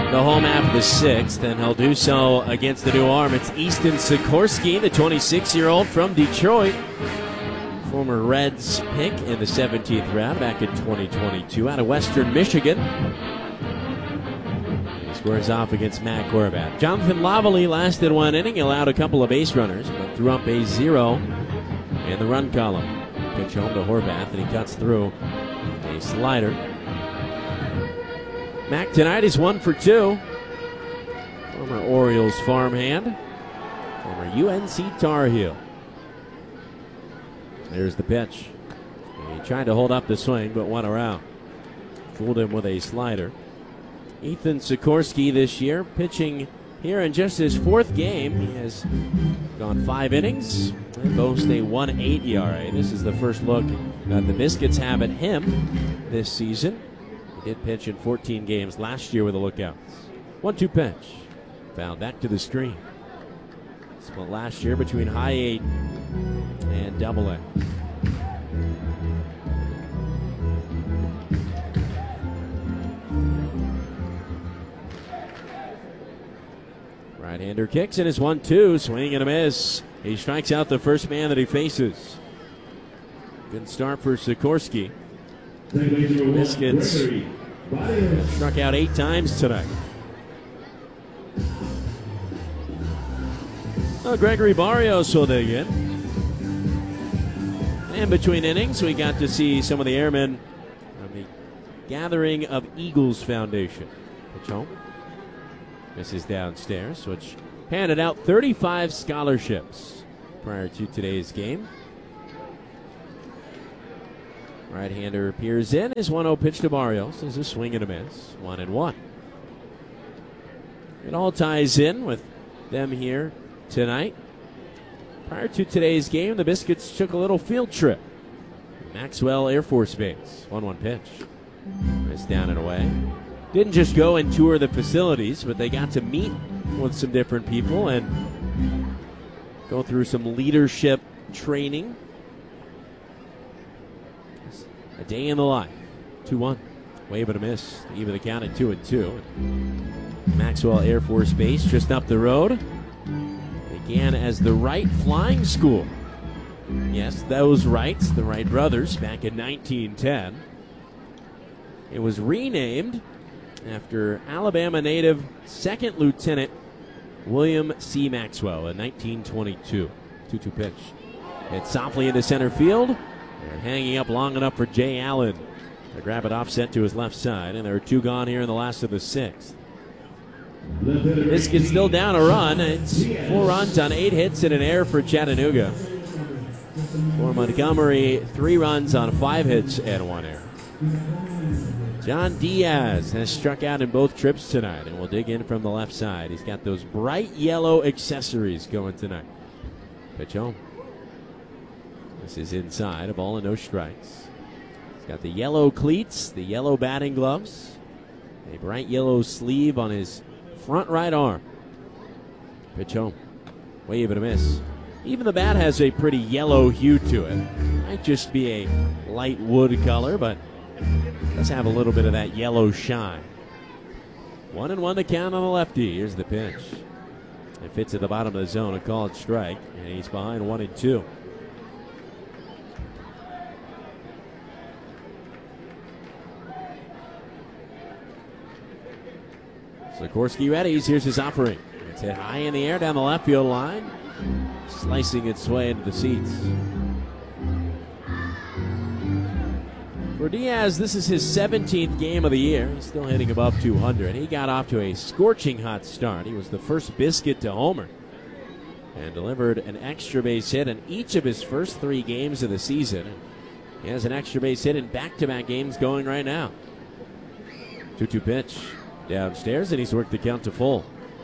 the home half of the sixth, and he'll do so against the new arm. It's Easton Sikorsky, the 26-year-old from Detroit. Former Reds pick in the 17th round back in 2022 out of Western Michigan. He squares off against Matt Horvath. Jonathan Lavallee lasted one inning, allowed a couple of base runners, but threw up a 0 in the run column. Pitch home to Horvath, and he cuts through a slider. Mac tonight is 1 for 2. Former Orioles farmhand, former UNC Tar Heel. There's the pitch. He tried to hold up the swing, but went around. Fooled him with a slider. Ethan Sikorsky this year pitching here in just his 4th game. He has gone 5 innings and boasts a 1.8 ERA. This is the first look that the Biscuits have at him this season. He did pitch in 14 games last year with the Lookouts. 1-2 pitch. Found back to the screen. Split last year between high 8 and double A. Right-hander kicks and is 1-2. Swing and a miss. He strikes out the first man that he faces. Good start for Sikorsky. Biscuits struck out 8 times tonight. Gregory Barrios will dig in. And between innings, we got to see some of the airmen from the Gathering of Eagles Foundation. Pitch home. This is downstairs, which handed out 35 scholarships prior to today's game. Right-hander appears in. His 1-0 pitch to Barrios. There's a swing and a miss. 1-1. It all ties in with them here tonight. Prior to today's game, the Biscuits took a little field trip. Maxwell Air Force Base. 1-1 pitch. It's down and away. Didn't just go and tour the facilities, but they got to meet with some different people and go through some leadership training. A day in the life. 2-1. Wave and a miss. Even the count at 2-2. Maxwell Air Force Base just up the road. Began as the Wright Flying School. Yes, those Wrights, the Wright brothers, back in 1910. It was renamed after Alabama native 2nd Lieutenant William C. Maxwell in 1922. 2-2 pitch. It's softly into center field. And hanging up long enough for Jay Allen to grab it offset to his left side. And there are 2 gone here in the last of the 6th. Biscuits still down a run. It's 4 runs on 8 hits and an error for Chattanooga. For Montgomery, 3 runs on 5 hits and 1 error. John Diaz has struck out in both trips tonight, and we'll dig in from the left side. He's got those bright yellow accessories going tonight. Pitch home. This is inside, a ball and no strikes. He's got the yellow cleats, the yellow batting gloves, a bright yellow sleeve on his front right arm. Pitch home. Wave and a miss. Even the bat has a pretty yellow hue to it. Might just be a light wood color, but does have a little bit of that yellow shine. 1-1 to count on the lefty. Here's the pitch. It fits at the bottom of the zone, a called strike, and he's behind 1-2. Sikorsky readies. Here's his offering. It's hit high in the air down the left field line, slicing its way into the seats. For Diaz, this is his 17th game of the year. He's still hitting above 200. He got off to a scorching hot start. He was the first Biscuit to homer and delivered an extra base hit in each of his first 3 games of the season. He has an extra base hit in back-to-back games going right now. 2-2 pitch. Downstairs, and he's worked the count to full.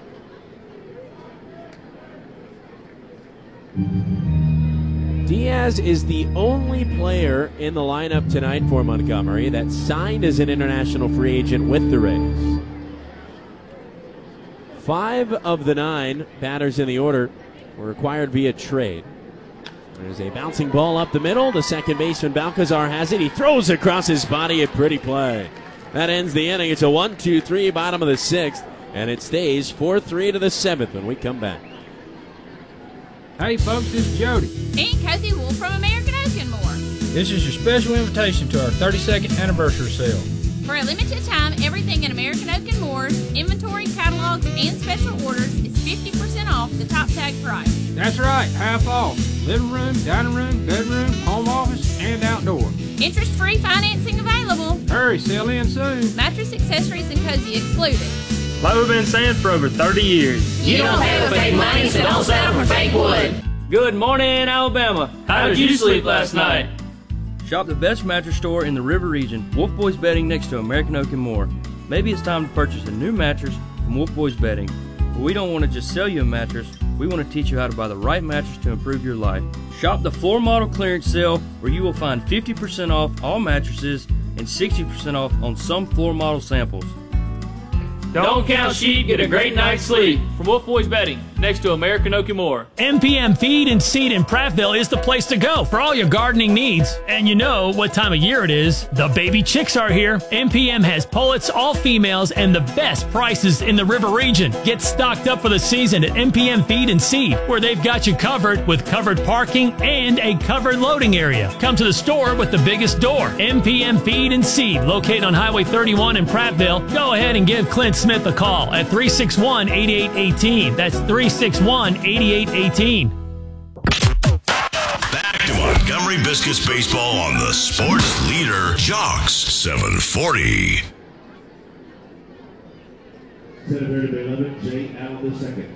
Diaz is the only player in the lineup tonight for Montgomery that signed as an international free agent with the Rays. 5 of the 9 batters in the order were acquired via trade. There's a bouncing ball up the middle. The second baseman, Balcazar, has it. He throws across his body. A pretty play. That ends the inning. It's a 1-2-3, bottom of the 6th. And it stays 4-3 to the 7th when we come back. Hey folks, this is Jody. And Cozy Wolf from American Oak and More. This is your special invitation to our 32nd anniversary sale. For a limited time, everything in American Oak and More, inventory, catalogs, and special orders is 50% off the top tag price. That's right, half off. Living room, dining room, bedroom, home office, and outdoor. Interest-free financing available. Hurry, sell in soon. Mattress, accessories, and cozy excluded. Like we've been saying for over 30 years. You don't have fake money, so don't settle for fake wood. Good morning, Alabama. How did you sleep last night? Shop the best mattress store in the River region, Wolf Boys Bedding, next to American Oak and More. Maybe it's time to purchase a new mattress from Wolf Boys Bedding. But we don't want to just sell you a mattress. We want to teach you how to buy the right mattress to improve your life. Shop the floor model clearance sale where you will find 50% off all mattresses and 60% off on some floor model samples. Don't count sheep, get a great night's sleep. From Wolf Boys Bedding, next to American Oak and More. MPM Feed and Seed in Prattville is the place to go for all your gardening needs. And you know what time of year it is. The baby chicks are here. MPM has pullets, all females, and the best prices in the River region. Get stocked up for the season at MPM Feed and Seed, where they've got you covered with covered parking and a covered loading area. Come to the store with the biggest door. MPM Feed and Seed, located on Highway 31 in Prattville. Go ahead and give Clint Smith a call at 361-8818. That's 361-8818. Back to Montgomery Biscuits baseball on the sports leader, Jocks 740. Senator number 11, Jay Allen II.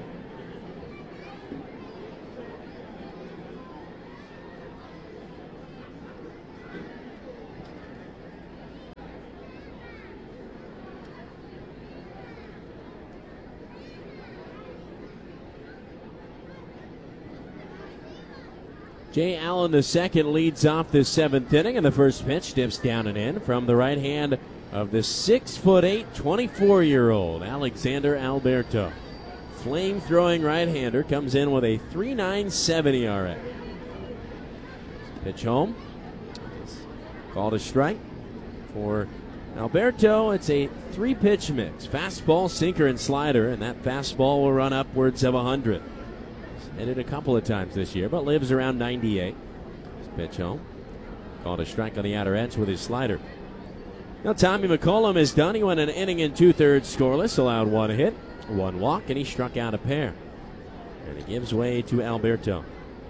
Jay Allen II leads off the 7th inning, and the first pitch dips down and in from the right hand of the 6'8", 24-year-old Alexander Alberto. Flame-throwing right-hander comes in with a 3.97 ERA. Pitch home. Called a strike for Alberto. It's a 3-pitch mix. Fastball, sinker, and slider, and that fastball will run upwards of 100. Hit it a couple of times this year, but lives around 98. Pitch home. Called a strike on the outer edge with his slider. Now Tommy McCollum is done. He went an inning and 2/3 scoreless, allowed 1 hit, 1 walk, and he struck out a pair. And he gives way to Alberto.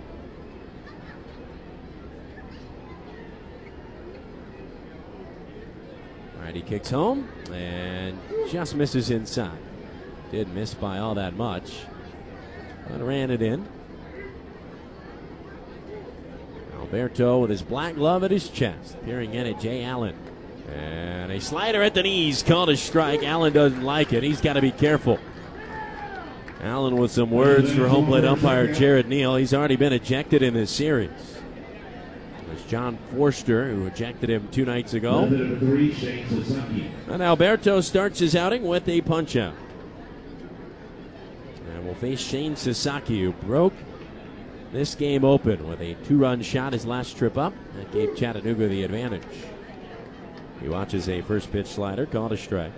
Righty kicks home and just misses inside. Did miss by all that much. But ran it in. Alberto with his black glove at his chest. Peering in at Jay Allen. And a slider at the knees called a strike. Allen doesn't like it. He's got to be careful. Allen with some words for home plate umpire Jared Neal. He's already been ejected in this series. It was John Forster who ejected him 2 nights ago. And Alberto starts his outing with a punch-out. And we'll face Shane Sasaki, who broke this game open with a 2-run shot his last trip up. That gave Chattanooga the advantage. He watches a first pitch slider called a strike.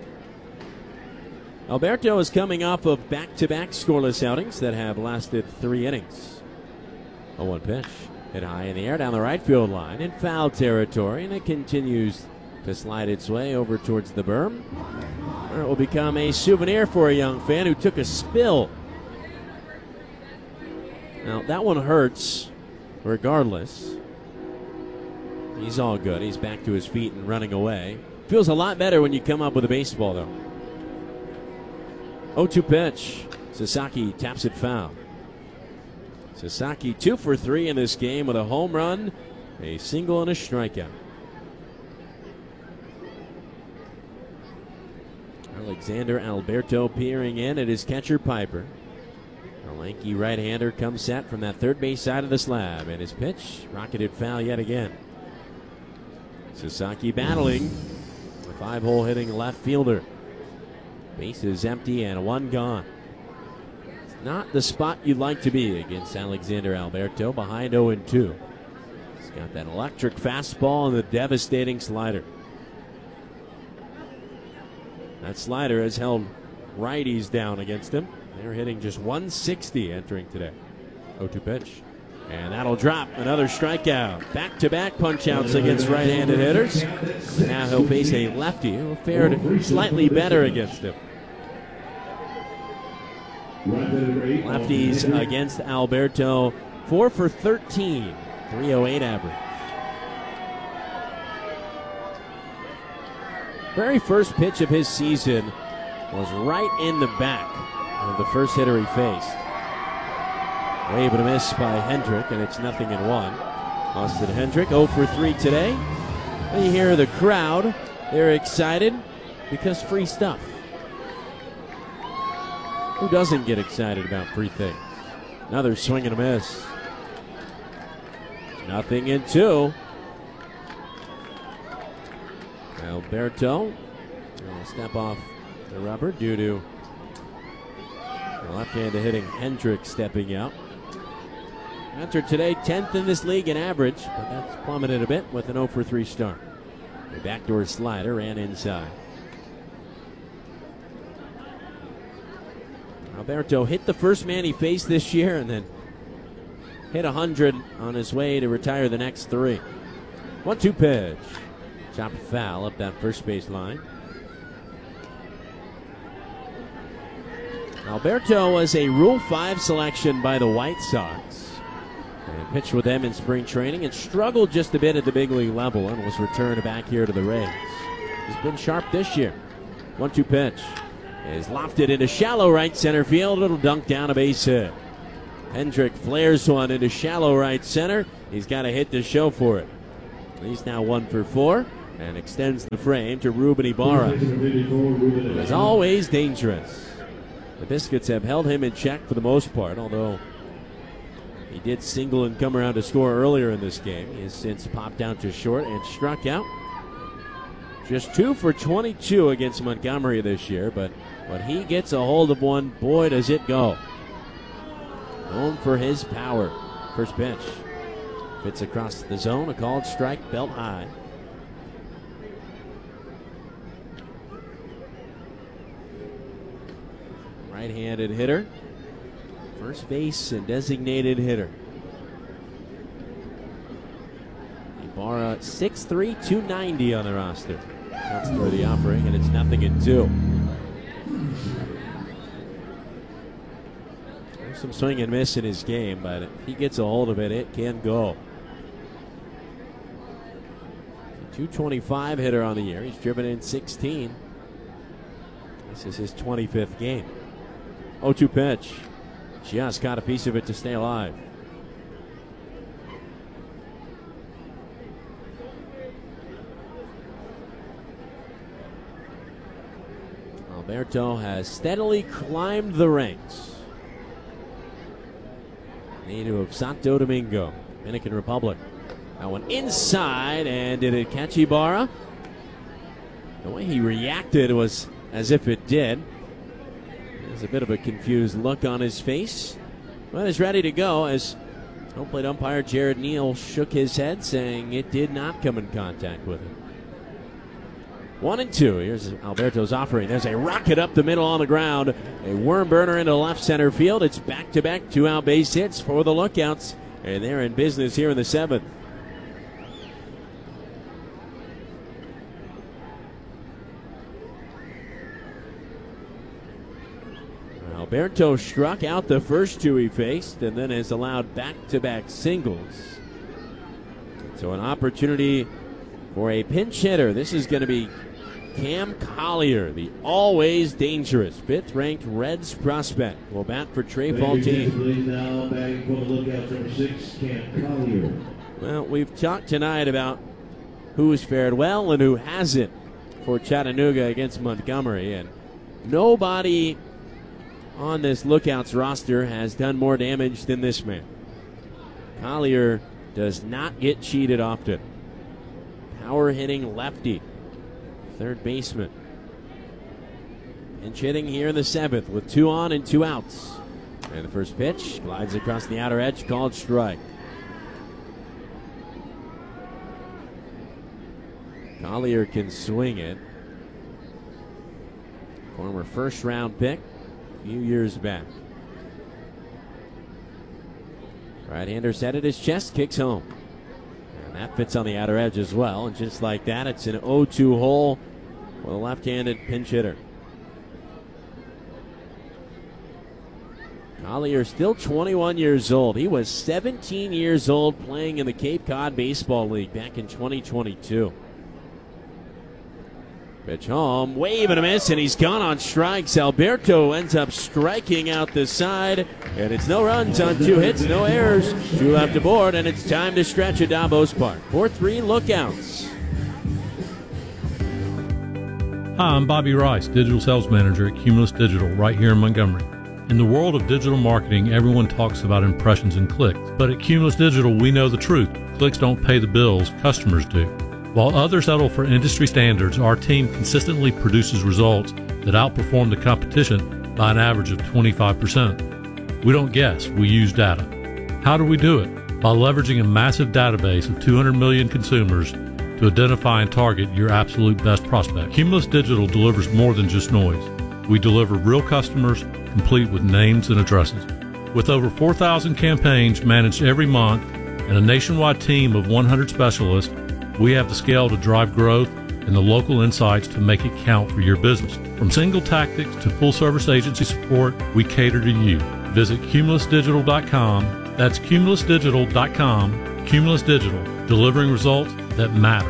Alberto is coming off of back-to-back scoreless outings that have lasted 3 innings. 0-1 pitch. Hit high in the air down the right field line in foul territory, and it continues to slide its way over towards the berm. Or it will become a souvenir for a young fan who took a spill. Now, that one hurts regardless. He's all good. He's back to his feet and running away. Feels a lot better when you come up with a baseball, though. 0-2 pitch. Sasaki taps it foul. Sasaki 2 for 3 in this game with a home run, a single, and a strikeout. Alexander Alberto peering in at his catcher Piper. The lanky right-hander comes set from that third base side of the slab, and his pitch rocketed foul yet again. Sasaki battling a 5-hole hitting left fielder. Base is empty and 1 gone. It's not the spot you'd like to be against Alexander Alberto, behind 0-2. He's got that electric fastball and the devastating slider. That slider has held righties down against him. They're hitting just 160 entering today. 0-2 pitch. And that'll drop. Another strikeout. Back-to-back punch-outs against right-handed hitters. Now he'll face a lefty who fared slightly better against him. Lefties against Alberto. 4 for 13. 308 average. Very first pitch of his season was right in the back of the first hitter he faced. Wave and a miss by Hendrick, and it's 0-1. Austin Hendrick 0 for 3 today. And you hear the crowd. They're excited because free stuff. Who doesn't get excited about free things? Another swing and a miss. 0-2. Alberto will step off the rubber due to the left-handed hitting Hendrick stepping out. After today, 10th in this league in average, but that's plummeted a bit with an 0 for 3 start. The backdoor slider ran inside. Alberto hit the first man he faced this year and then hit 100 on his way to retire the next 3. 1-2 pitch. Chop foul up that first base line. Alberto was a Rule 5 selection by the White Sox. And pitched with them in spring training and struggled just a bit at the big league level and was returned back here to the Rays. He's been sharp this year. 1-2 pitch is lofted into shallow right center field. It'll dunk down a base hit. Hendrick flares one into shallow right center. He's got a hit to show for it. He's now 1 for 4 and extends the frame to Ruben Ibarra, who is always dangerous. The Biscuits have held him in check for the most part, although he did single and come around to score earlier in this game. He has since popped out to short and struck out. Just 2 for 22 against Montgomery this year, but when he gets a hold of one, boy, does it go. Known for his power. First pitch. Fits across the zone, a called strike, belt high. Right-handed hitter. First base and designated hitter. Ibarra 6'3", 290 on the roster. That's for the offering, and it's 0-2. There's some swing and miss in his game, but if he gets a hold of it, it can go. 225 hitter on the year. He's driven in 16. This is his 25th game. 0-2 pitch. Just got a piece of it to stay alive. Alberto has steadily climbed the ranks. Native of Santo Domingo, Dominican Republic. That one inside, and did it catch Ibarra? The way he reacted was as if it did. There's a bit of a confused look on his face. Well, he's ready to go as home plate umpire Jared Neal shook his head, saying it did not come in contact with him. 1-2. Here's Alberto's offering. There's a rocket up the middle on the ground. A worm burner into left center field. It's back-to-back 2-out base hits for the Lookouts, and they're in business here in the 7th. Alberto struck out the first 2 he faced and then has allowed back-to-back singles. So an opportunity for a pinch hitter. This is going to be Cam Collier, the always dangerous 5th-ranked Reds prospect. Will bat for Trey Faltine. Now batting for the Lookouts, number 6, Cam Collier. Well, we've talked tonight about who's fared well and who hasn't for Chattanooga against Montgomery, and nobody on this Lookouts roster has done more damage than this man. Collier does not get cheated often. Power hitting lefty, third baseman. Pinch hitting here in the 7th with 2 on and 2 outs. And the first pitch glides across the outer edge, called strike. Collier can swing it. Former first-round pick a few years back. Right-hander set at his chest, kicks home. And that fits on the outer edge as well. And just like that, it's an 0-2 hole with a left-handed pinch hitter. Collier still 21 years old. He was 17 years old playing in the Cape Cod Baseball League back in 2022. Pitch home, wave and a miss, and he's gone on strikes. Alberto ends up striking out the side, and it's no runs on 2 hits, no errors, 2 left aboard, and it's time to stretch at Davos Park. 4-3 lookouts. Hi, I'm Bobby Rice, Digital Sales Manager at Cumulus Digital right here in Montgomery. In the world of digital marketing, everyone talks about impressions and clicks. But at Cumulus Digital, we know the truth. Clicks don't pay the bills, customers do. While others settle for industry standards, our team consistently produces results that outperform the competition by an average of 25%. We don't guess, we use data. How do we do it? By leveraging a massive database of 200 million consumers to identify and target your absolute best prospect. Cumulus Digital delivers more than just noise. We deliver real customers, complete with names and addresses. With over 4,000 campaigns managed every month and a nationwide team of 100 specialists, we have the scale to drive growth and the local insights to make it count for your business. From single tactics to full-service agency support, we cater to you. Visit cumulusdigital.com. That's cumulusdigital.com. Cumulus Digital, delivering results that matter.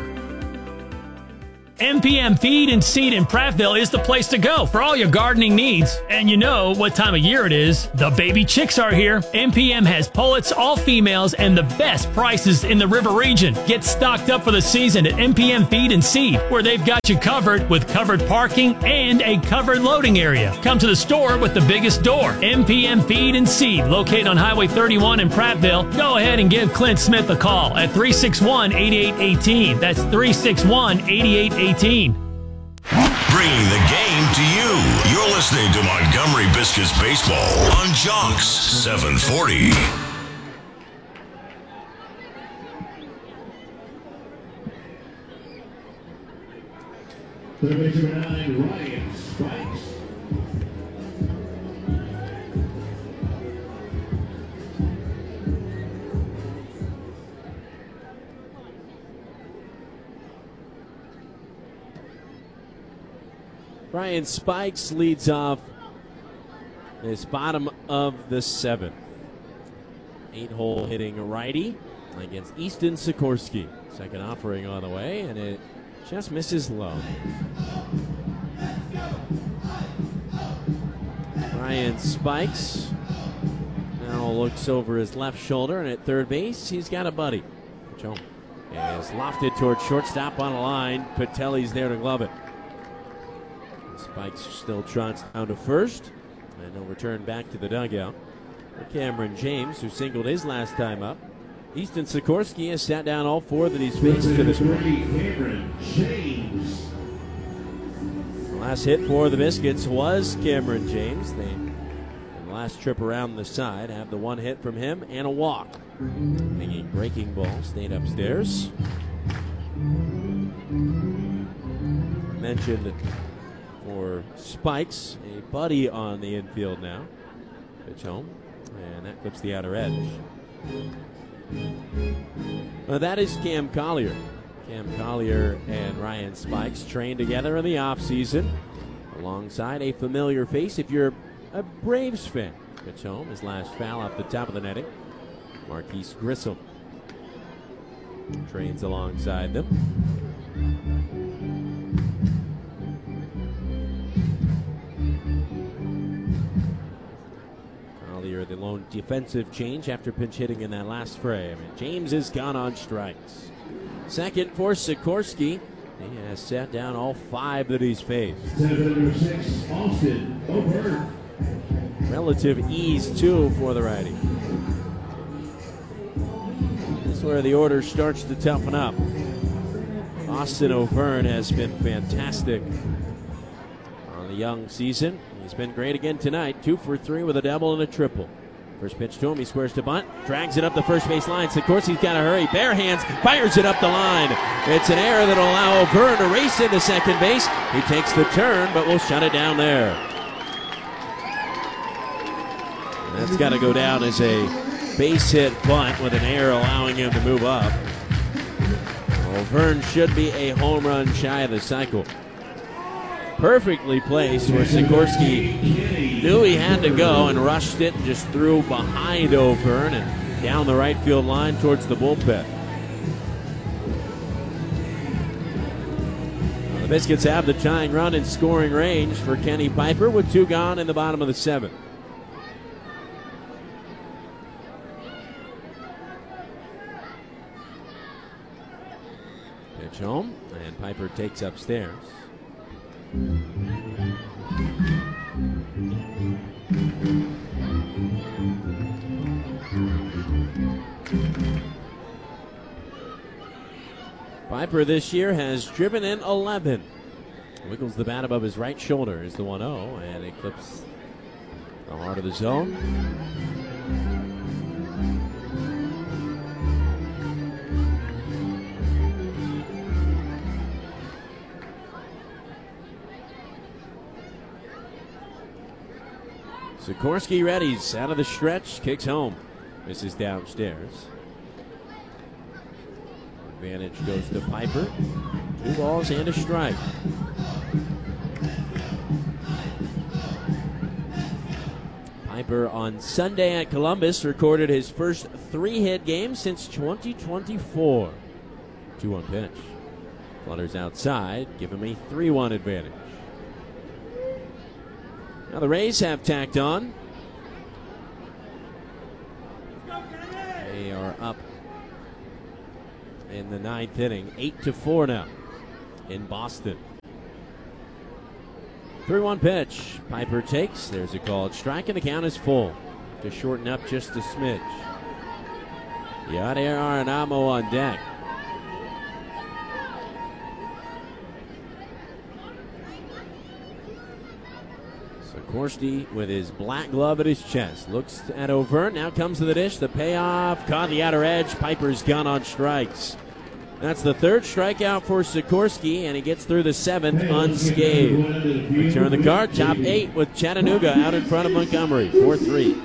MPM Feed and Seed in Prattville is the place to go for all your gardening needs. And you know what time of year it is. The baby chicks are here. MPM has pullets, all females, and the best prices in the river region. Get stocked up for the season at MPM Feed and Seed, where they've got you covered with covered parking and a covered loading area. Come to the store with the biggest door. MPM Feed and Seed, located on Highway 31 in Prattville. Go ahead and give Clint Smith a call at 361-8818. That's 361-8818. Bringing the game to you. You're listening to Montgomery Biscuits Baseball on Jocks 740. Third base number 9, Ryan Spikes. Ryan Spikes leads off this bottom of the 7th. 8-hole hitting righty against Easton Sikorsky. Second offering on the way, and it just misses low. Ryan Spikes now looks over his left shoulder, and at third base, he's got a buddy. Joe is lofted towards shortstop on a line. Patelli's there to glove it. Spikes still trots down to first, and he'll return back to the dugout. Cameron James, who singled his last time up. Easton Sikorsky has sat down all 4 that he's faced to this point. Cameron James. The last hit for the Biscuits was Cameron James. They, in the last trip around the side, have the 1 hit from him and a walk. Hanging breaking ball stayed upstairs. Mentioned for Spikes, a buddy on the infield now. Pitch home, and that clips the outer edge. That is Cam Collier. Cam Collier and Ryan Spikes trained together in the offseason alongside a familiar face if you're a Braves fan. Pitch home, his last foul off the top of the netting. Marquise Grissom trains alongside them. The lone defensive change after pinch hitting in that last frame. And James has gone on strikes. Second for Sikorsky. He has sat down all 5 that he's faced. Number 6, Austin O'Byrne. Relative ease, too, for the righty. This is where the order starts to toughen up. Austin O'Byrne has been fantastic on the young season. He's been great again tonight. 2 for 3 with a double and a triple. First pitch to him, he squares to bunt, drags it up the first base line. Sikorsky's got to hurry, bare hands, fires it up the line. It's an error that'll allow O'Verne to race into second base. He takes the turn, but we'll shut it down there. And that's got to go down as a base hit bunt with an error allowing him to move up. O'Verne should be a home run shy of the cycle. Perfectly placed where Sikorsky knew he had to go and rushed it and just threw behind O'Verne and down the right field line towards the bullpen. The Biscuits have the tying run in scoring range for Kenny Piper with 2 gone in the bottom of the 7th. Pitch home, and Piper takes upstairs. Piper this year has driven in 11. Wiggles the bat above his right shoulder is the 1-0, and it clips the heart of the zone. Sikorsky readies out of the stretch, kicks home. Misses downstairs. Advantage goes to Piper. 2 balls and a strike. Piper on Sunday at Columbus recorded his first 3-hit game since 2024. 2-1 pitch. Flutters outside, give him a 3-1 advantage. Now the Rays have tacked on. They are up in the 9th inning, 8-4 now in Boston. 3-1 pitch. Piper takes. There's a called strike, and the count is full. To shorten up just a smidge. Yadier Arenamo on deck. Sikorsky with his black glove at his chest. Looks at O'Verne. Now comes to the dish. The payoff. Caught the outer edge. Piper's gone on strikes. That's the 3rd strikeout for Sikorsky, and he gets through the 7th unscathed. We turn the card. Top 8 with Chattanooga out in front of Montgomery. 4-3.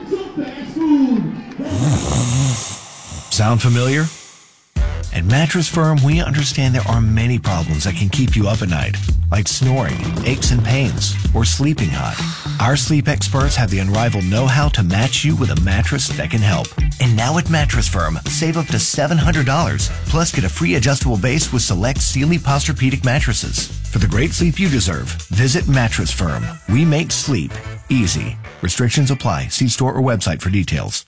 Sound familiar? At Mattress Firm, we understand there are many problems that can keep you up at night, like snoring, aches and pains, or sleeping hot. Our sleep experts have the unrivaled know-how to match you with a mattress that can help. And now at Mattress Firm, save up to $700, plus get a free adjustable base with select Sealy Posturepedic mattresses. For the great sleep you deserve, visit Mattress Firm. We make sleep easy. Restrictions apply. See store or website for details.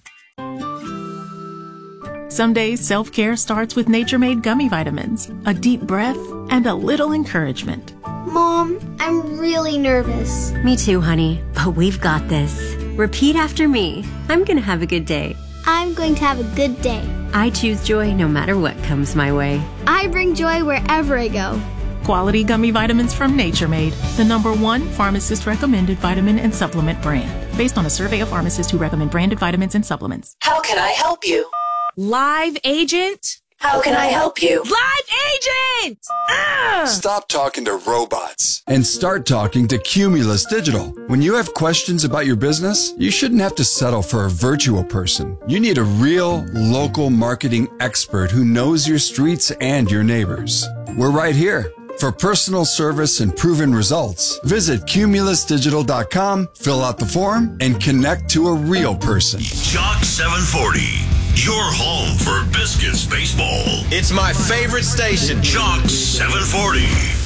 Some days, self-care starts with Nature-Made gummy vitamins, a deep breath, and a little encouragement. Mom, I'm really nervous. Me too, honey, but we've got this. Repeat after me. I'm going to have a good day. I'm going to have a good day. I choose joy no matter what comes my way. I bring joy wherever I go. Quality gummy vitamins from Nature-Made, the #1 pharmacist-recommended vitamin and supplement brand, based on a survey of pharmacists who recommend branded vitamins and supplements. How can I help you? Live agent? How can I help you? Live agent! Stop talking to robots and start talking to Cumulus Digital. When you have questions about your business, you shouldn't have to settle for a virtual person. You need a real, local marketing expert who knows your streets and your neighbors. We're right here. For personal service and proven results, visit cumulusdigital.com, fill out the form, and connect to a real person. Jock 740, your home for Biscuits baseball. It's my favorite station. Jock 740.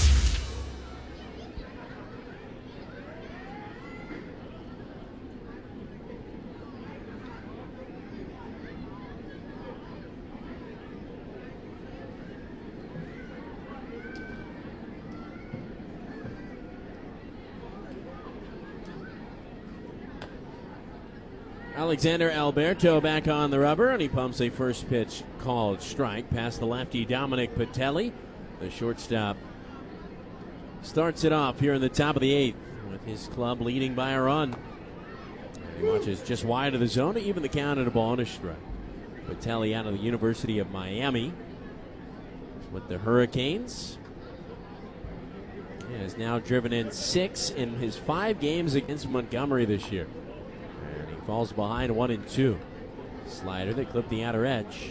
Alexander Alberto back on the rubber, and he pumps a first pitch called strike past the lefty Dominic Patelli. The shortstop starts it off here in the top of the 8th with his club leading by a run. He watches just wide of the zone to even the count and a ball and a strike. Patelli out of the University of Miami with the Hurricanes. He has now driven in 6 in his 5 games against Montgomery this year. And he falls behind 1-2. Slider that clipped the outer edge.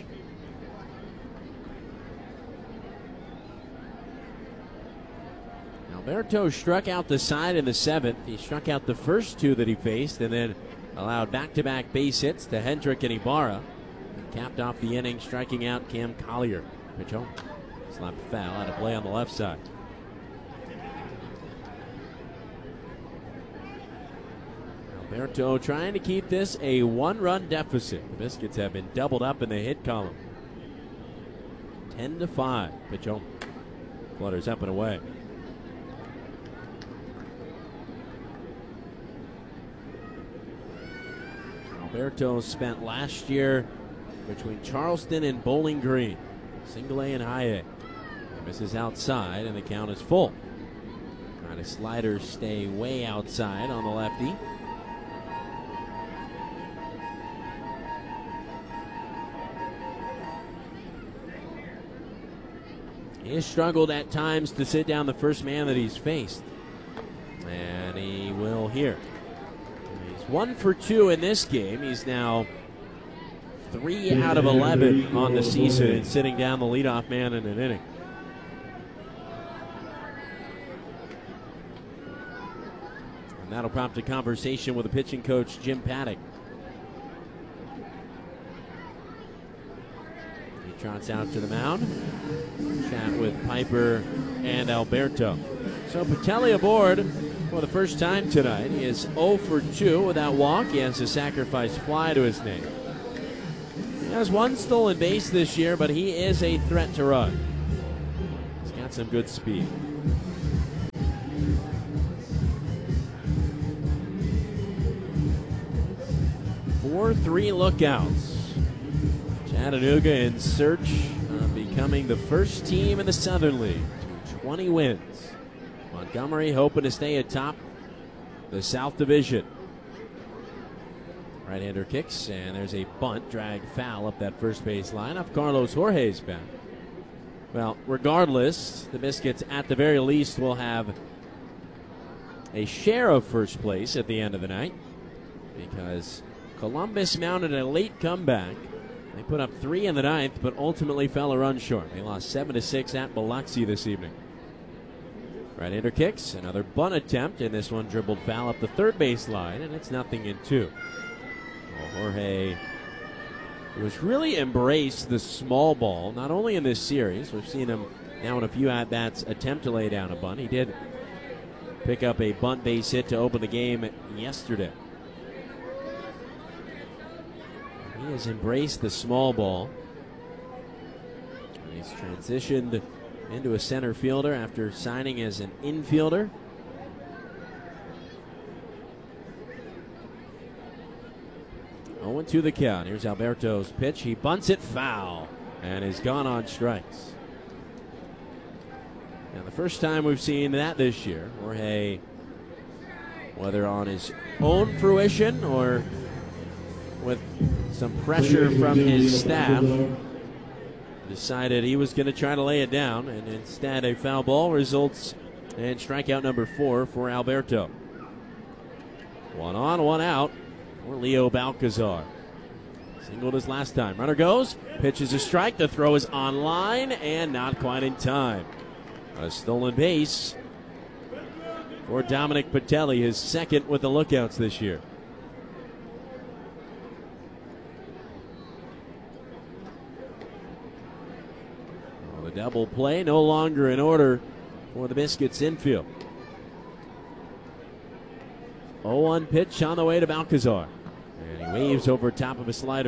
Alberto struck out the side in the 7th. He struck out the first 2 that he faced and then allowed back-to-back base hits to Hendrick and Ibarra. And capped off the inning, striking out Cam Collier. Pitch home. Slapped foul out of play on the left side. Alberto trying to keep this a 1-run deficit. The Biscuits have been doubled up in the hit column. 10-5. Pitch home. Flutters up and away. Alberto spent last year between Charleston and Bowling Green. Single A and high A. He misses outside and the count is full. Trying to slider stay way outside on the lefty. He has struggled at times to sit down the first man that he's faced. And he will here. He's 1 for 2 in this game. He's now 3 out of 11 on the season and sitting down the leadoff man in an inning. And that'll prompt a conversation with the pitching coach, Jim Paddock. He trots out to the mound. Chat with Piper and Alberto. So Patelli aboard for the first time tonight. He is 0 for 2 without walk. He has a sacrifice fly to his name. He has 1 stolen base this year, but he is a threat to run. He's got some good speed. Three lookouts. Chattanooga in search of becoming the first team in the Southern League to 20 wins. Montgomery hoping to stay atop the South Division. Right-hander kicks, and there's a bunt, drag foul up that first base line off Carlos Jorge's bat. Well, regardless, the Biscuits at the very least will have a share of first place at the end of the night because Columbus mounted a late comeback. They put up 3 in the 9th, but ultimately fell a run short. They lost 7-6 at Biloxi this evening. Right-hander kicks, another bunt attempt, and this one dribbled foul up the third base line, and it's 0-2. Well, Jorge was really embraced the small ball, not only in this series. We've seen him now in a few at-bats attempt to lay down a bunt. He did pick up a bunt base hit to open the game yesterday. He has embraced the small ball. He's transitioned into a center fielder after signing as an infielder. To the count. Here's Alberto's pitch. He bunts it foul and is gone on strikes. Now, the first time we've seen that this year, Jorge, whether on his own fruition or with some pressure from his staff, decided he was going to try to lay it down, and instead a foul ball results in strikeout number 4 for Alberto. 1 on, 1 out for Leo Balcazar. Singled his last time. Runner goes, pitches a strike. The throw is on line and not quite in time. A stolen base for Dominic Patelli, his second with the lookouts this year. Well, the double play no longer in order for the Biscuits infield. 0-1 pitch on the way to Balcazar. And he waves over top of a slider.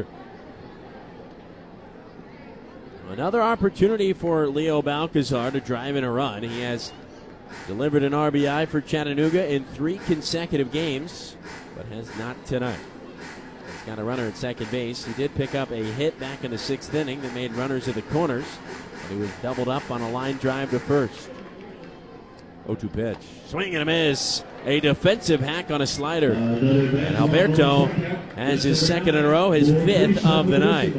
Another opportunity for Leo Balcazar to drive in a run. He has delivered an RBI for Chattanooga in 3 consecutive games, but has not tonight. He's got a runner at second base. He did pick up a hit back in the 6th inning that made runners at the corners, but he was doubled up on a line drive to first. 0-2 pitch. Swing and a miss. A defensive hack on a slider. And Alberto has his second in a row, his fifth of the night.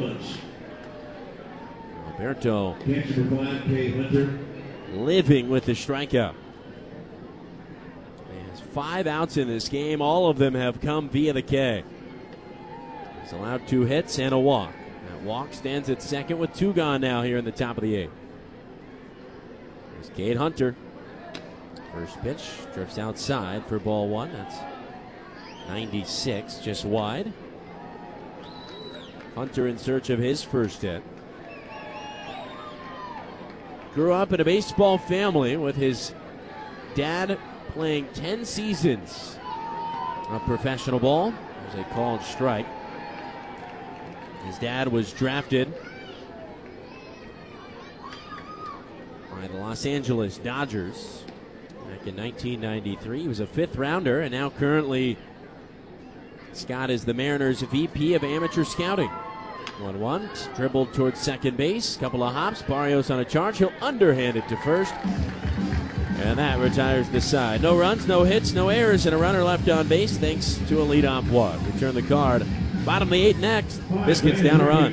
Alberto living with the strikeout. He has 5 outs in this game. All of them have come via the K. He's allowed 2 hits and a walk. That walk stands at second with 2 gone now here in the top of the 8th. There's Cade Hunter. First pitch drifts outside for ball 1. That's 96, just wide. Hunter in search of his first hit. Grew up in a baseball family with his dad playing 10 seasons of professional ball. It was a called strike. His dad was drafted by the Los Angeles Dodgers back in 1993. He was a 5th rounder, and now currently Scott is the Mariners' VP of amateur scouting. 1-1, dribbled towards second base, couple of hops, Barrios on a charge, he'll underhand it to first, and that retires the side. No runs, no hits, no errors, and a runner left on base thanks to a leadoff walk. Return the card. Bottom of the 8th next. Biscuits down a run.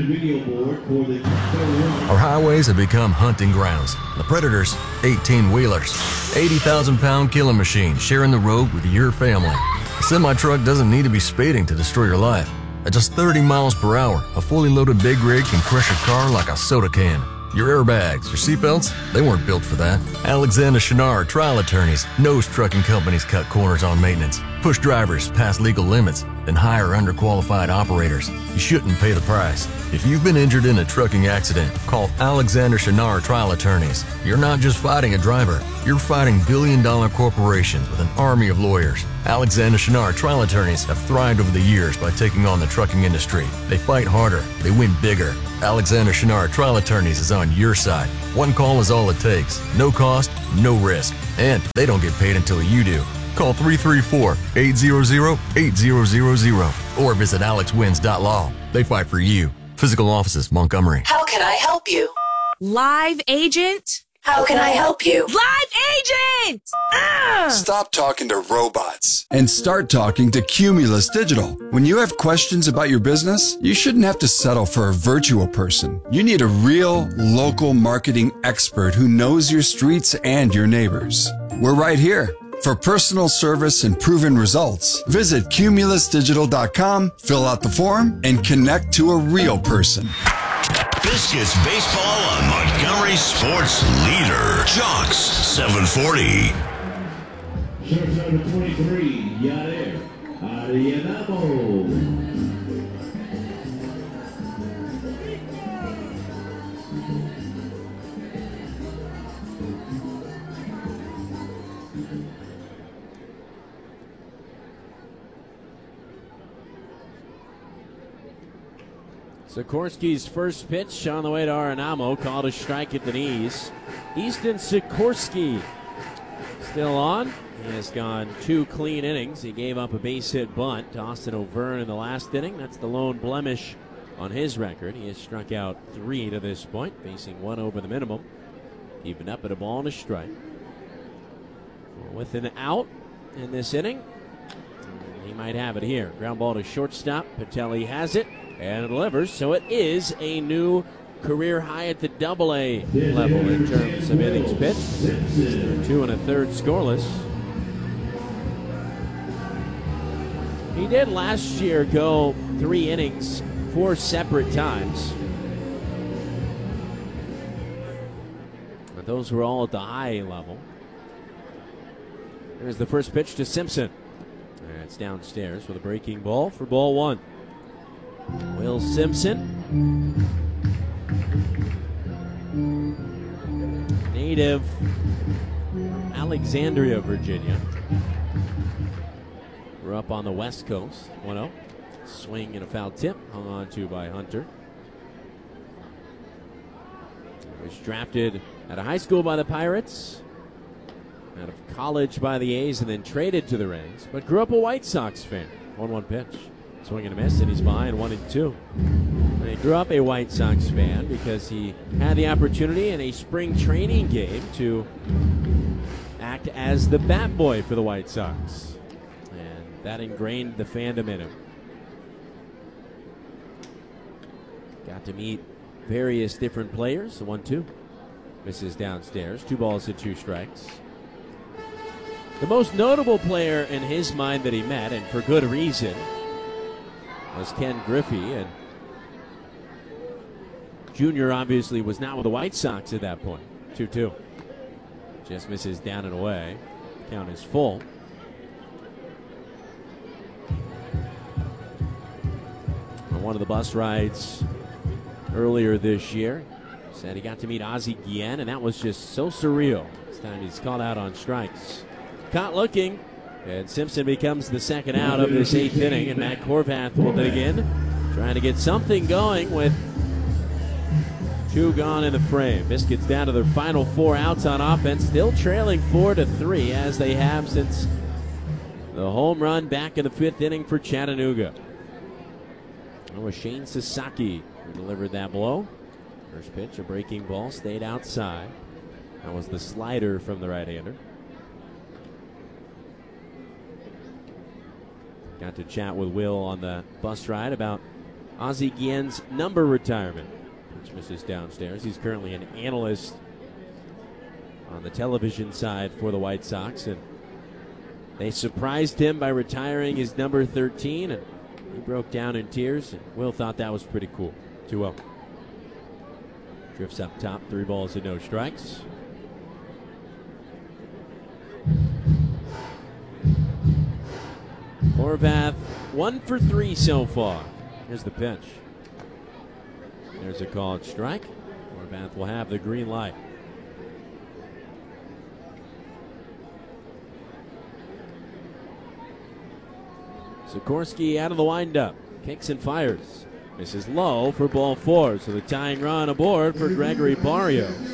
Our highways have become hunting grounds. The Predators, 18-wheelers, 80,000-pound killing machine sharing the road with your family. A semi-truck doesn't need to be speeding to destroy your life. At just 30 miles per hour, a fully loaded big rig can crush your car like a soda can. Your airbags, your seatbelts, they weren't built for that. Alexander Chenard Trial Attorneys knows trucking companies cut corners on maintenance, push drivers past legal limits, then hire underqualified operators. You shouldn't pay the price. If you've been injured in a trucking accident, call Alexander Chenard Trial Attorneys. You're not just fighting a driver, you're fighting billion-dollar corporations with an army of lawyers. Alexander Chenard Trial Attorneys have thrived over the years by taking on the trucking industry. They fight harder, they win bigger. Alexander Chenard Trial Attorneys is on your side. One call is all it takes. No cost, no risk. And they don't get paid until you do. Call 334-800-8000 or visit alexwins.law. They fight for you. Physical offices, Montgomery. How can I help you? Live agent? How can I help you? Live agent! Stop talking to robots and start talking to Cumulus Digital. When you have questions about your business, you shouldn't have to settle for a virtual person. You need a real local marketing expert who knows your streets and your neighbors. We're right here. For personal service and proven results, visit cumulusdigital.com, fill out the form, and connect to a real person. Biscuits baseball on Montgomery Sports Leader. Jocks 740. Shortstop number 23, Yadier Arianamo. Sikorsky's first pitch on the way to Arenamo, called a strike at the knees. Easton Sikorsky still on. He has gone 2 clean innings. He gave up a base hit bunt to Austin O'Verne in the last inning. That's the lone blemish on his record. He has struck out 3 to this point, facing 1 over the minimum. Keeping up at a ball and a strike. With an out in this inning, he might have it here. Ground ball to shortstop. Patelli has it and delivers, so it is a new career high at the Double-A level in terms of innings pitched. 2 1/3 scoreless. He did last year go 3 innings 4 separate times, but those were all at the high level. There's the first pitch to Simpson. It's downstairs with a breaking ball for ball 1. Will Simpson, native from Alexandria, Virginia. Grew up on the West Coast. 1-0. Swing and a foul tip, hung on to by Hunter. He was drafted out of high school by the Pirates, out of college by the A's, and then traded to the Rays, but grew up a White Sox fan. 1-1 pitch. Swing and a miss, and he's behind 1-2. And he grew up a White Sox fan because he had the opportunity in a spring training game to act as the bat boy for the White Sox. And that ingrained the fandom in him. Got to meet various different players. The 1-2. Misses downstairs. 2 balls and 2 strikes. The most notable player in his mind that he met, and for good reason, was Ken Griffey. And Junior obviously was not with the White Sox at that point. 2-2. Just misses down and away. Count is full. On one of the bus rides earlier this year, said he got to meet Ozzie Guillen, and that was just so surreal. This time he's called out on strikes. Caught looking, and Simpson becomes the second out of this 8th inning, and Matt Corvath will dig in, trying to get something going with 2 gone in the frame. Biscuits down to their final 4 outs on offense, still trailing 4-3 as they have since the home run back in the 5th inning for Chattanooga. It was Shane Sasaki who delivered that blow. First pitch, a breaking ball, stayed outside. That was the slider from the right-hander. Got to chat with Will on the bus ride about Ozzie Guillen's number retirement, which misses downstairs. He's currently an analyst on the television side for the White Sox, and they surprised him by retiring his number 13, and he broke down in tears, and Will thought that was pretty cool. 2-0. Drifts up top, 3 balls and no strikes. Horvath 1 for 3 so far. Here's the pitch. There's a called strike. Horvath will have the green light. Sikorsky out of the windup. Kicks and fires. Misses low for ball 4. So the tying run aboard for Gregory Barrios.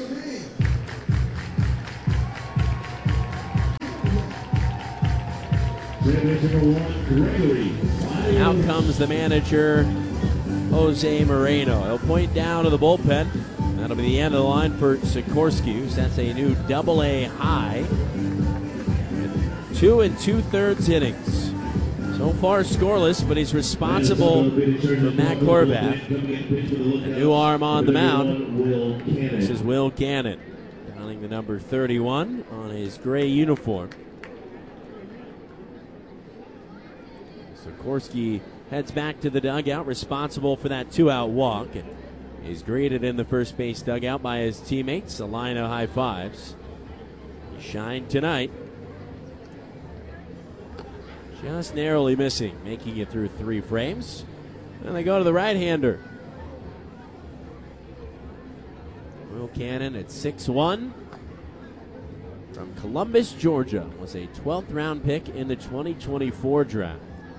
Out comes the manager, Jose Moreno. He'll point down to the bullpen. That'll be the end of the line for Sikorsky, who sets a new Double-A high with 2 2/3 innings. So far scoreless, but he's responsible for Matt Corvath. A new arm on the mound. This is Will Cannon, donning the number 31 on his gray uniform. Sikorsky heads back to the dugout, responsible for that 2-out walk, and he's greeted in the first base dugout by his teammates, a line of high fives. He shined tonight. Just narrowly missing, making it through 3 frames. And they go to the right-hander. Will Cannon at 6'1", from Columbus, Georgia, was a 12th round pick in the 2024 draft.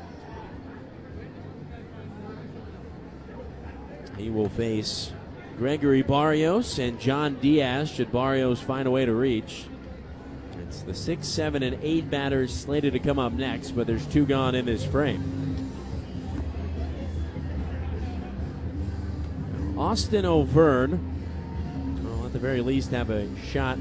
He will face Gregory Barrios and John Diaz should Barrios find a way to reach. It's the 6, 7, and 8 batters slated to come up next, but there's 2 gone in this frame. Austin O'Verne will at the very least have a shot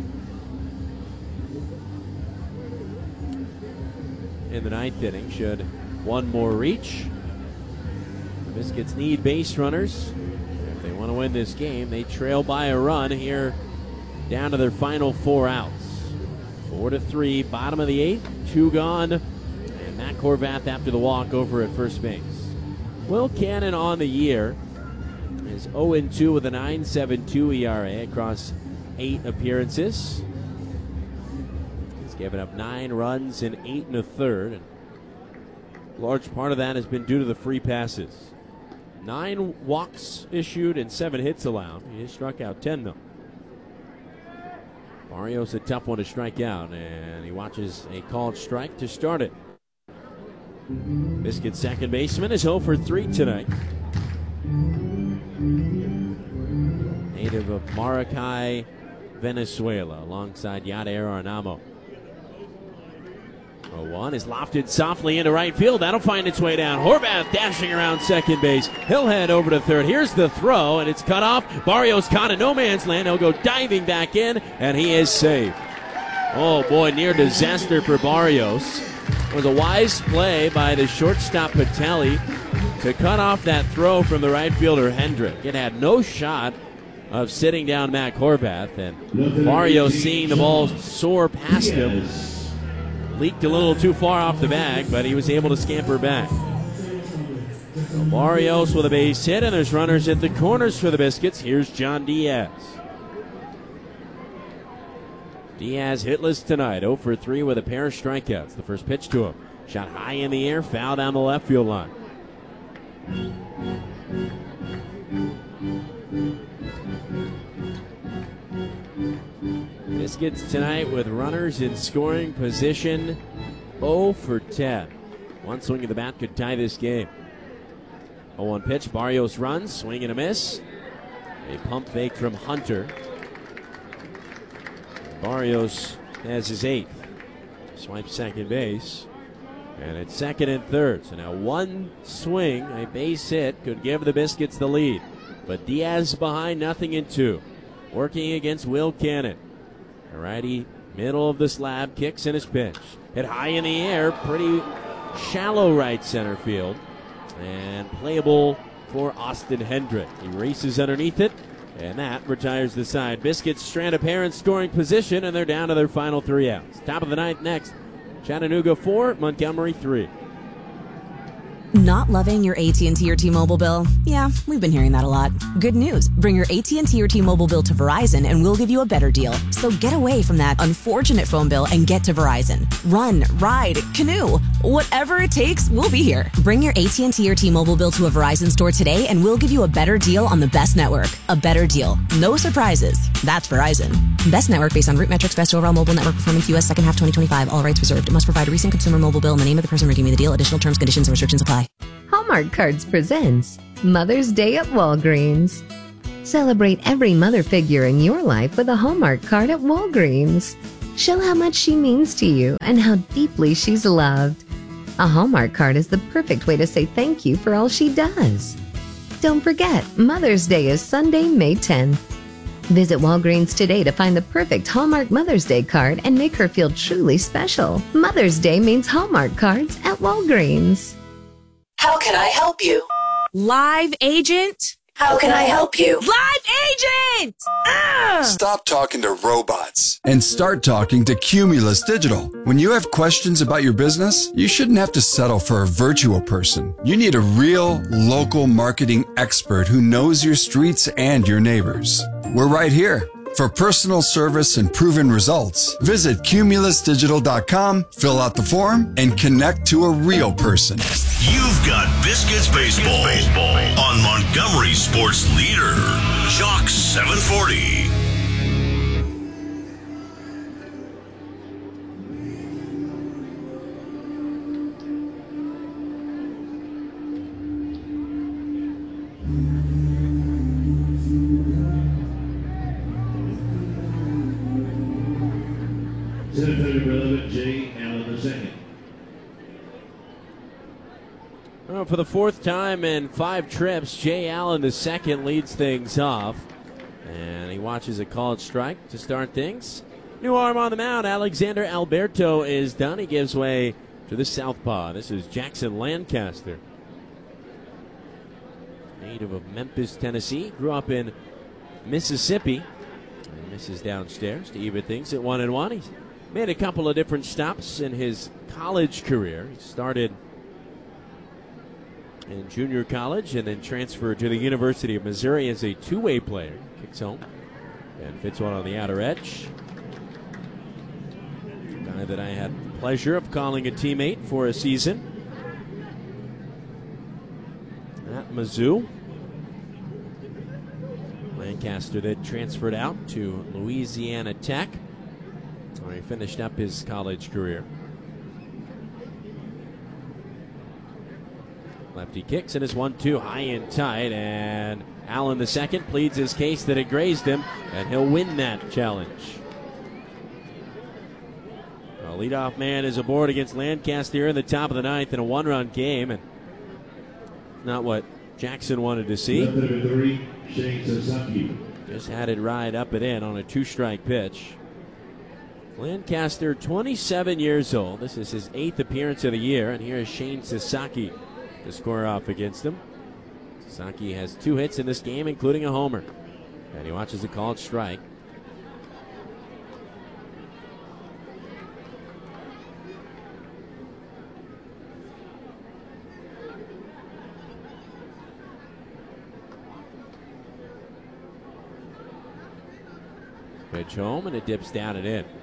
in the 9th inning should one more reach. The Biscuits need base runners. If they want to win this game, they trail by a run here down to their final 4 outs. 4-3, bottom of the 8th, 2 gone, and Matt Corvath after the walk over at first base. Will Cannon on the year is 0-2 with a 9.72 ERA across 8 appearances. He's given up 9 runs in 8 1/3, and a large part of that has been due to the free passes. 9 walks issued and 7 hits allowed. He has struck out 10 though. Barrios a tough one to strike out, and he watches a called strike to start it. Biscuit second baseman is 0 for 3 tonight. Native of Maracay, Venezuela, alongside Yadier Arnamo. 0-1 is lofted softly into right field. That'll find its way down. Horvath dashing around second base. He'll head over to third. Here's the throw, and it's cut off. Barrios caught in no man's land. He'll go diving back in, and he is safe. Oh boy, near disaster for Barrios. It was a wise play by the shortstop Patelli to cut off that throw from the right fielder Hendrick. It had no shot of sitting down Matt Horvath, and Barrios, seeing the ball soar past him, leaked a little too far off the bag, but he was able to scamper back. So Barrios with a base hit, and there's runners at the corners for the Biscuits. Here's John Diaz. Diaz hitless tonight, 0 for 3 with a pair of strikeouts. The first pitch to him, shot high in the air, foul down the left field line. Biscuits tonight with runners in scoring position, 0 for 10. One swing of the bat could tie this game. 0-1 pitch, Barrios runs, swing and a miss. A pump fake from Hunter. Barrios has his 8th. Swipes second base. And it's second and third. So now one swing, a base hit, could give the Biscuits the lead. But Diaz behind, nothing in 2. Working against Will Cannon. A righty, middle of the slab, kicks in his pitch. Hit high in the air, pretty shallow right center field. And playable for Austin Hendrick. He races underneath it, and that retires the side. Biscuits strand a pair in scoring position, and they're down to their final 3 outs. Top of the 9th next. Chattanooga 4, Montgomery 3. Not loving your AT&T or T-Mobile bill? Yeah, we've been hearing that a lot. Good news. Bring your AT&T or T-Mobile bill to Verizon and we'll give you a better deal. So get away from that unfortunate phone bill and get to Verizon. Run, ride, canoe. Whatever it takes, we'll be here. Bring your AT&T or T-Mobile bill to a Verizon store today and we'll give you a better deal on the best network. A better deal. No surprises. That's Verizon. Best network based on root metrics, best overall mobile network performance, U.S. second half 2025. All rights reserved. Must provide a recent consumer mobile bill and the name of the person redeeming the deal. Additional terms, conditions, and restrictions apply. Hallmark Cards presents Mother's Day at Walgreens. Celebrate every mother figure in your life with a Hallmark card at Walgreens. Show how much she means to you and how deeply she's loved. A Hallmark card is the perfect way to say thank you for all she does. Don't forget, Mother's Day is Sunday, May 10th. Visit Walgreens today to find the perfect Hallmark Mother's Day card and make her feel truly special. Mother's Day means Hallmark cards at Walgreens. How can I help you? Live agent? How can I help you? Live agent! Stop talking to robots and start talking to Cumulus Digital. When you have questions about your business, you shouldn't have to settle for a virtual person. You need a real local marketing expert who knows your streets and your neighbors. We're right here. For personal service and proven results, visit cumulusdigital.com, fill out the form, and connect to a real person. You've got Biscuits Baseball on Montgomery Sports Leader, Jock 740. Jay Allen II. Well, for the 4th time in 5 trips, Jay Allen II leads things off. And he watches a called strike to start things. New arm on the mound. Alexander Alberto is done. He gives way to the southpaw. This is Jackson Lancaster. Native of Memphis, Tennessee. Grew up in Mississippi. And misses downstairs to even things at 1-1. He's made a couple of different stops in his college career. He started in junior college and then transferred to the University of Missouri as a two-way player. Kicks home and fits one on the outer edge. A guy that I had the pleasure of calling a teammate for a season at Mizzou. Lancaster then transferred out to Louisiana Tech, where he finished up his college career. Lefty kicks and is 1-2 high and tight, and Allen II pleads his case that it grazed him, and he'll win that challenge. A leadoff man is aboard against Lancaster in the top of the 9th in a 1-run game, and not what Jackson wanted to see. Just had it ride up and in on a 2-strike pitch. Lancaster, 27 years old. This is his 8th appearance of the year, and here is Shane Sasaki to square off against him. Sasaki has 2 hits in this game, including a homer. And he watches a called strike. Pitch home, and it dips down and in.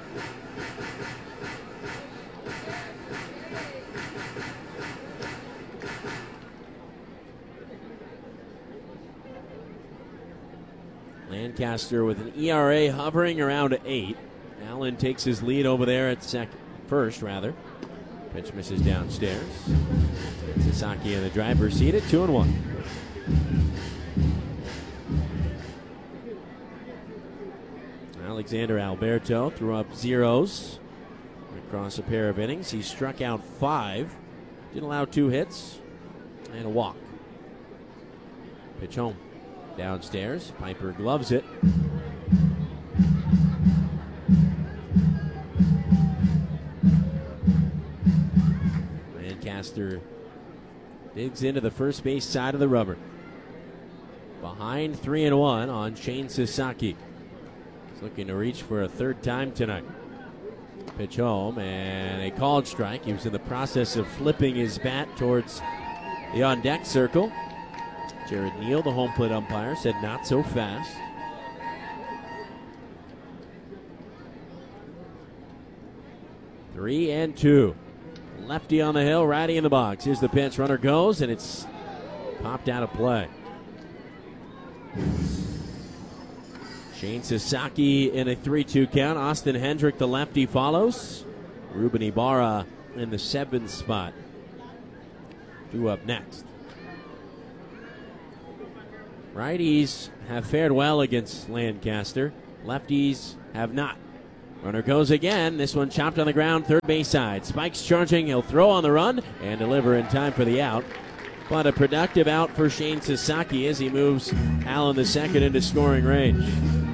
Lancaster with an ERA hovering around 8. Allen takes his lead over there at first. Pitch misses downstairs. Sasaki in the driver's seat at 2-1. Alexander Alberto threw up zeros across a pair of innings. He struck out 5, didn't allow 2 hits, and a walk. Pitch home. Downstairs, Piper gloves it. Lancaster digs into the first base side of the rubber. Behind 3-1 on Shane Sasaki. He's looking to reach for a 3rd time tonight. Pitch home and a called strike. He was in the process of flipping his bat towards the on-deck circle. Jared Neal, the home plate umpire, said not so fast. Three and 2. Lefty on the hill, righty in the box. Here's the pitch. Runner goes, and it's popped out of play. Shane Sasaki in a 3-2 count. Austin Hendrick, the lefty, follows. Ruben Ibarra in the 7th spot. 2 up next. Righties have fared well against Lancaster. Lefties have not. Runner goes again. This one chopped on the ground, 3rd base side. Spike's charging. He'll throw on the run and deliver in time for the out. But a productive out for Shane Sasaki as he moves Allen the second into scoring range.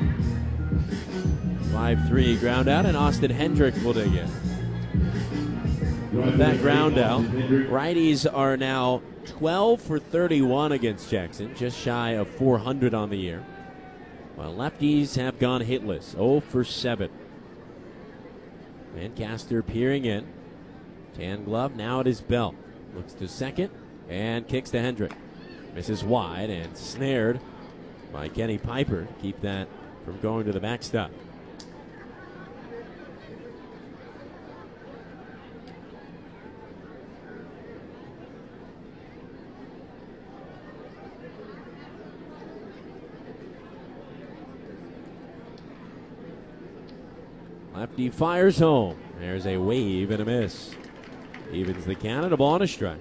5-3 ground out, and Austin Hendrick will dig in. With that ground out, righties are now 12 for 31 against Jackson, just shy of 400 on the year. While lefties have gone hitless, 0 for 7. Lancaster peering in. Tan glove now at his belt. Looks to second and kicks to Hendrick. Misses wide and snared by Kenny Piper. Keep that from going to the backstop. Lefty fires home. There's a wave and a miss. Evens the count and a ball and a strike.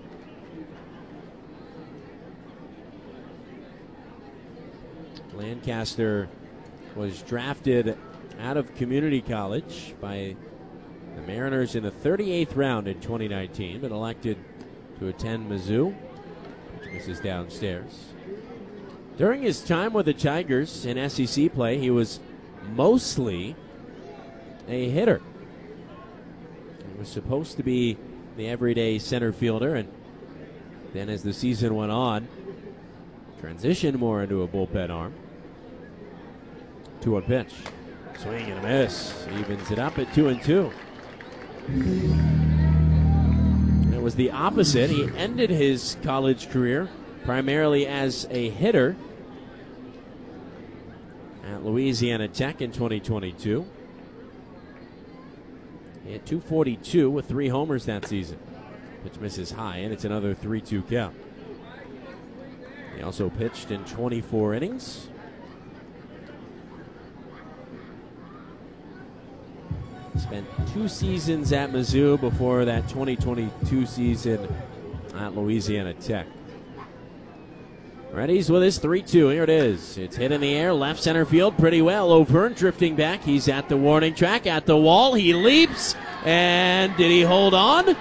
Lancaster was drafted out of community college by the Mariners in the 38th round in 2019, but elected to attend Mizzou, which misses downstairs. During his time with the Tigers in SEC play, he was mostly a hitter. He was supposed to be the everyday center fielder, and then as the season went on, transitioned more into a bullpen arm. 2-1 pitch. Swing and a miss. Evens it up at 2-2. It was the opposite. He ended his college career primarily as a hitter at Louisiana Tech in 2022. He had 242 with 3 homers that season. Pitch misses high, and it's another 3-2 count. He also pitched in 24 innings. Spent 2 seasons at Mizzou before that 2022 season at Louisiana Tech. Reddy's with his 3-2. Here it is. It's hit in the air, left center field pretty well. O'Verne drifting back. He's at the warning track, at the wall. He leaps, and did he hold on?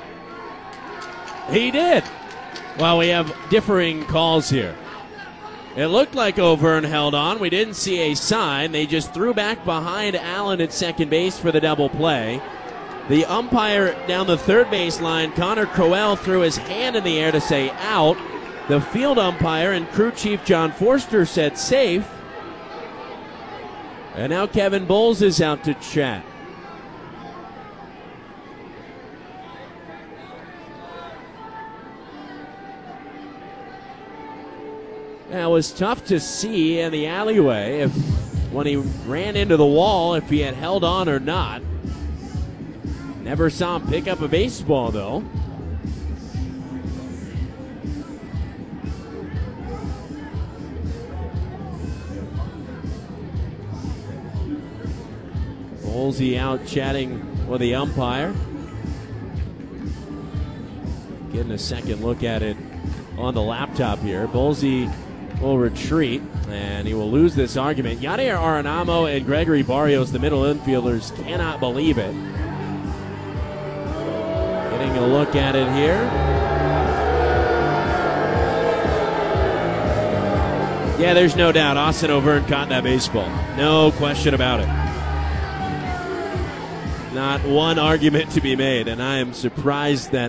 He did. Well, we have differing calls here. It looked like O'Verne held on. We didn't see a sign. They just threw back behind Allen at second base for the double play. The umpire down the third base line, Connor Crowell, threw his hand in the air to say out. The field umpire and crew chief John Forster said safe. And now Kevin Bowles is out to chat. It was tough to see in the alleyway when he ran into the wall if he had held on or not. Never saw him pick up a baseball, though. Bowlesy out chatting with the umpire. Getting a second look at it on the laptop here. Bowlesy will retreat, and he will lose this argument. Yadier Arenamo and Gregory Barrios, the middle infielders, cannot believe it. Getting a look at it here. Yeah, there's no doubt Austin O'Verne caught that baseball. No question about it. Not one argument to be made, and I am surprised that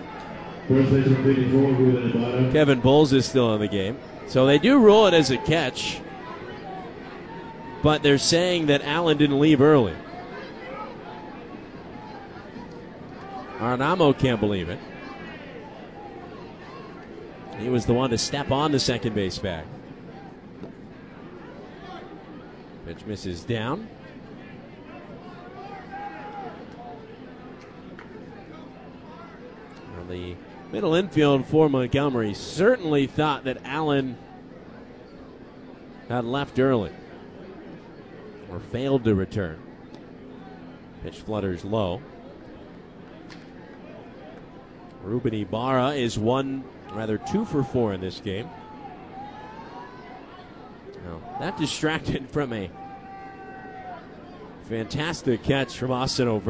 Kevin Bowles is still in the game. So they do rule it as a catch, but they're saying that Allen didn't leave early. Arenamo can't believe it. He was the one to step on the second base bag. Pitch misses down. Well, the middle infield for Montgomery certainly thought that Allen had left early or failed to return. Pitch flutters low. Ruben Ibarra is 2 for 4 in this game. Now, that distracted from a fantastic catch from Austin O'Verne.